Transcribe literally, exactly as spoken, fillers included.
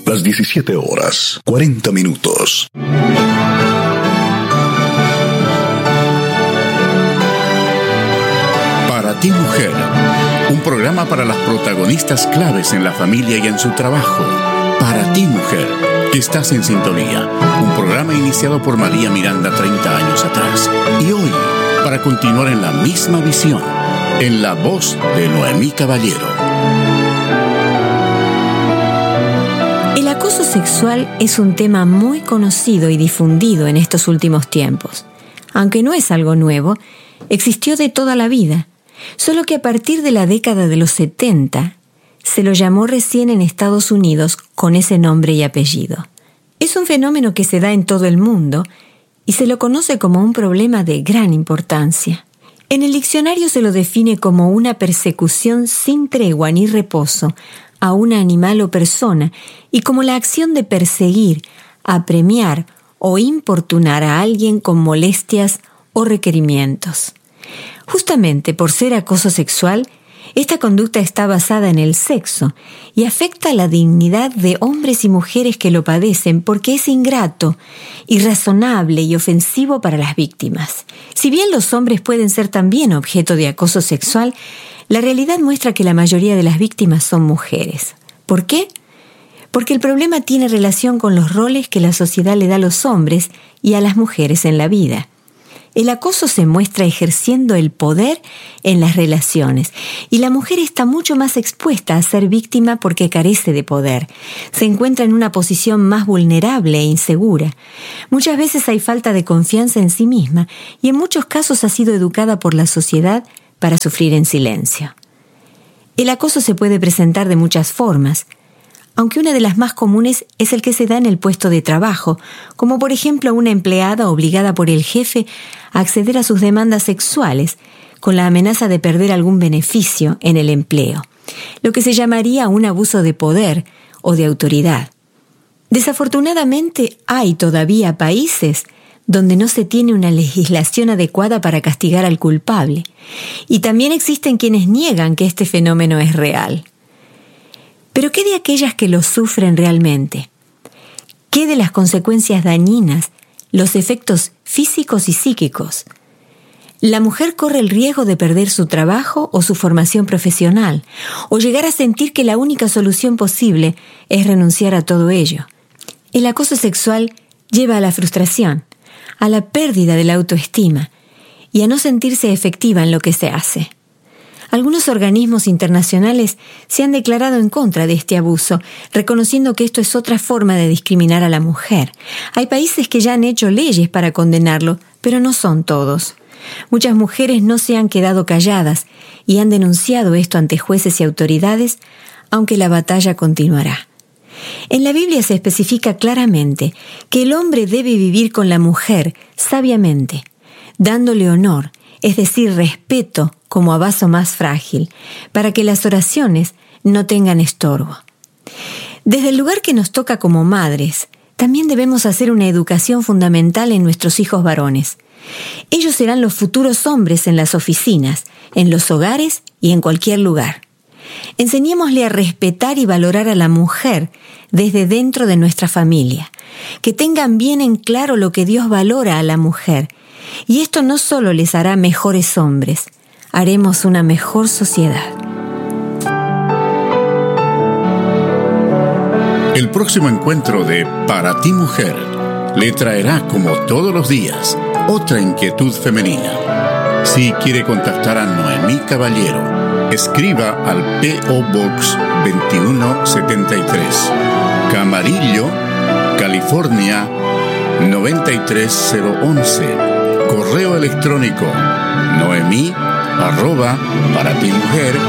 las diecisiete horas, cuarenta minutos. Para ti, mujer, un programa para las protagonistas claves en la familia y en su trabajo. Para ti, mujer, que estás en sintonía. Un programa iniciado por María Miranda treinta años atrás. Y hoy, para continuar en la misma visión, en la voz de Noemí Caballero. El acoso sexual es un tema muy conocido y difundido en estos últimos tiempos. Aunque no es algo nuevo, existió de toda la vida, solo que a partir de la década de los setenta, se lo llamó recién en Estados Unidos con ese nombre y apellido. Es un fenómeno que se da en todo el mundo y se lo conoce como un problema de gran importancia. En el diccionario se lo define como una persecución sin tregua ni reposo a un animal o persona y como la acción de perseguir, apremiar o importunar a alguien con molestias o requerimientos. Justamente por ser acoso sexual, esta conducta está basada en el sexo y afecta la dignidad de hombres y mujeres que lo padecen porque es ingrato, irrazonable y ofensivo para las víctimas. Si bien los hombres pueden ser también objeto de acoso sexual, la realidad muestra que la mayoría de las víctimas son mujeres. ¿Por qué? Porque el problema tiene relación con los roles que la sociedad le da a los hombres y a las mujeres en la vida. El acoso se muestra ejerciendo el poder en las relaciones y la mujer está mucho más expuesta a ser víctima porque carece de poder. Se encuentra en una posición más vulnerable e insegura. Muchas veces hay falta de confianza en sí misma y en muchos casos ha sido educada por la sociedad para sufrir en silencio. El acoso se puede presentar de muchas formas, aunque una de las más comunes es el que se da en el puesto de trabajo, como por ejemplo una empleada obligada por el jefe a acceder a sus demandas sexuales, con la amenaza de perder algún beneficio en el empleo, lo que se llamaría un abuso de poder o de autoridad. Desafortunadamente, hay todavía países donde no se tiene una legislación adecuada para castigar al culpable, y también existen quienes niegan que este fenómeno es real. Pero ¿qué de aquellas que lo sufren realmente? ¿Qué de las consecuencias dañinas, los efectos físicos y psíquicos? La mujer corre el riesgo de perder su trabajo o su formación profesional, o llegar a sentir que la única solución posible es renunciar a todo ello. El acoso sexual lleva a la frustración, a la pérdida de la autoestima y a no sentirse efectiva en lo que se hace. Algunos organismos internacionales se han declarado en contra de este abuso, reconociendo que esto es otra forma de discriminar a la mujer. Hay países que ya han hecho leyes para condenarlo, pero no son todos. Muchas mujeres no se han quedado calladas y han denunciado esto ante jueces y autoridades, aunque la batalla continuará. En la Biblia se especifica claramente que el hombre debe vivir con la mujer sabiamente, dándole honor, es decir, respeto como a vaso más frágil, para que las oraciones no tengan estorbo. Desde el lugar que nos toca como madres, también debemos hacer una educación fundamental en nuestros hijos varones. Ellos serán los futuros hombres en las oficinas, en los hogares y en cualquier lugar. Enseñémosle a respetar y valorar a la mujer desde dentro de nuestra familia, que tengan bien en claro lo que Dios valora a la mujer, y esto no solo les hará mejores hombres, haremos una mejor sociedad. El próximo encuentro de Para ti, mujer le traerá, como todos los días, otra inquietud femenina. Si quiere contactar a Noemí Caballero, escriba al P O Box veintiuno setenta y tres, Camarillo, California noventa y tres cero once. Correo electrónico noemí arroba para ti mujer